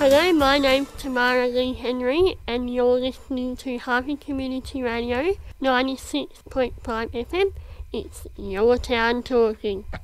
Hello, my name's Tamara Lee Henry, and you're listening to Harvey Community Radio 96.5 FM. It's your town talking.